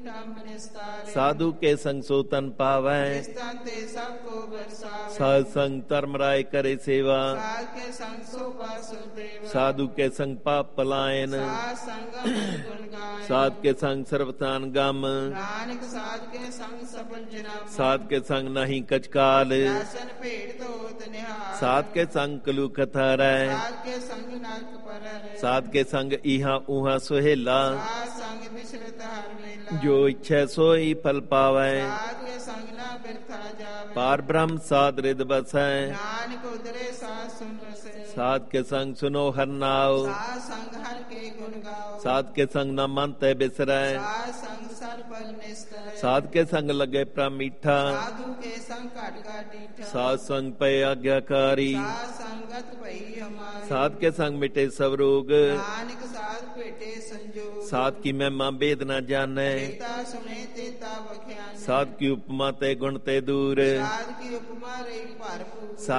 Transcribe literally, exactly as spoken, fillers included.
साधु के संग सो तन पावै, साध संग धर्म राय करे सेवा, साधु के संग पाप पलायन, साध के संग सर्वतान गम, साध के संग नहीं कचकाल, साध के संग कलू कथा रै, साध के संग इहा उहा सुहेला, जो इच्छा सोई फल पावै, पार ब्रह्म साध रिद बसै, साध के संग सुनो हर नाव, साध के संग न मन तै बिसरै, साध के संग लगे प्रा मीठा, साध संग पे आज्ञाकारी, साध के संग मिटे सब रोग, साध की महिमा भेद न जानै, साध की उपमा ते गुण ते दूर,